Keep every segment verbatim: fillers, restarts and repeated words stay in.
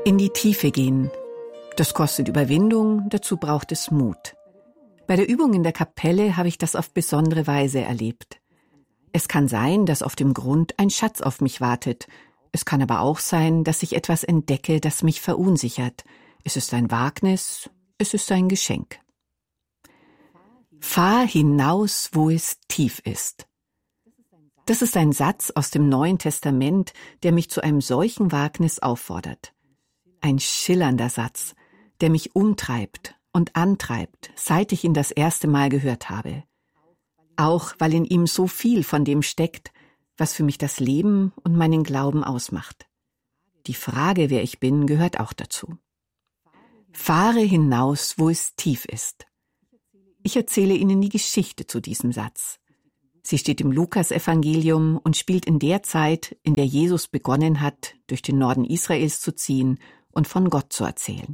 In die Tiefe gehen. Das kostet Überwindung, dazu braucht es Mut. Bei der Übung in der Kapelle habe ich das auf besondere Weise erlebt. Es kann sein, dass auf dem Grund ein Schatz auf mich wartet. Es kann aber auch sein, dass ich etwas entdecke, das mich verunsichert. Es ist ein Wagnis, es ist ein Geschenk. Fahr hinaus, wo es tief ist. Das ist ein Satz aus dem Neuen Testament, der mich zu einem solchen Wagnis auffordert. Ein schillernder Satz, der mich umtreibt und antreibt, seit ich ihn das erste Mal gehört habe. Auch weil in ihm so viel von dem steckt, was für mich das Leben und meinen Glauben ausmacht. Die Frage, wer ich bin, gehört auch dazu. Fahre hinaus, wo es tief ist. Ich erzähle Ihnen die Geschichte zu diesem Satz. Sie steht im Lukas-Evangelium und spielt in der Zeit, in der Jesus begonnen hat, durch den Norden Israels zu ziehen und von Gott zu erzählen.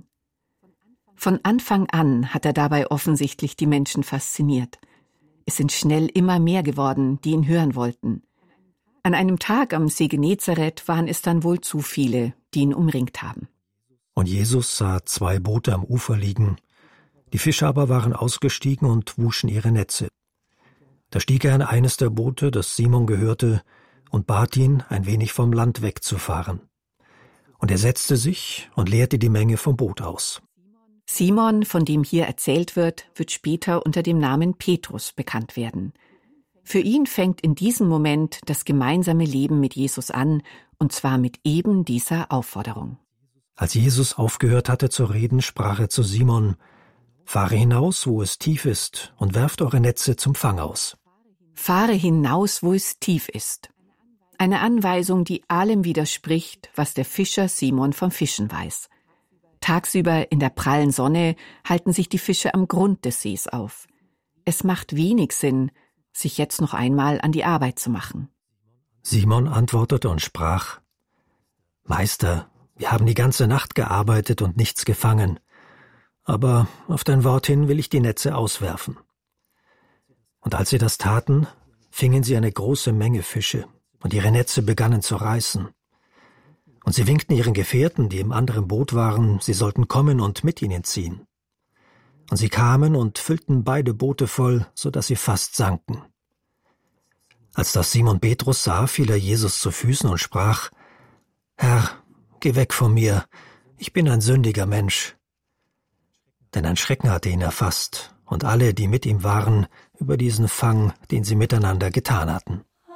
Von Anfang an hat er dabei offensichtlich die Menschen fasziniert. Es sind schnell immer mehr geworden, die ihn hören wollten. An einem Tag am See Genezareth waren es dann wohl zu viele, die ihn umringt haben. Und Jesus sah zwei Boote am Ufer liegen. Die Fischer aber waren ausgestiegen und wuschen ihre Netze. Da stieg er in eines der Boote, das Simon gehörte, und bat ihn, ein wenig vom Land wegzufahren. Und er setzte sich und leerte die Menge vom Boot aus. Simon, von dem hier erzählt wird, wird später unter dem Namen Petrus bekannt werden. Für ihn fängt in diesem Moment das gemeinsame Leben mit Jesus an, und zwar mit eben dieser Aufforderung. Als Jesus aufgehört hatte zu reden, sprach er zu Simon: Fahre hinaus, wo es tief ist, und werft eure Netze zum Fang aus. Fahre hinaus, wo es tief ist. Eine Anweisung, die allem widerspricht, was der Fischer Simon vom Fischen weiß. Tagsüber in der prallen Sonne halten sich die Fische am Grund des Sees auf. Es macht wenig Sinn, sich jetzt noch einmal an die Arbeit zu machen. Simon antwortete und sprach: Meister, wir haben die ganze Nacht gearbeitet und nichts gefangen. Aber auf dein Wort hin will ich die Netze auswerfen. Und als sie das taten, fingen sie eine große Menge Fische, und ihre Netze begannen zu reißen. Und sie winkten ihren Gefährten, die im anderen Boot waren, sie sollten kommen und mit ihnen ziehen. Und sie kamen und füllten beide Boote voll, so dass sie fast sanken. Als das Simon Petrus sah, fiel er Jesus zu Füßen und sprach: Herr, geh weg von mir, ich bin ein sündiger Mensch. Denn ein Schrecken hatte ihn erfasst, und alle, die mit ihm waren, über diesen Fang, den sie miteinander getan hatten.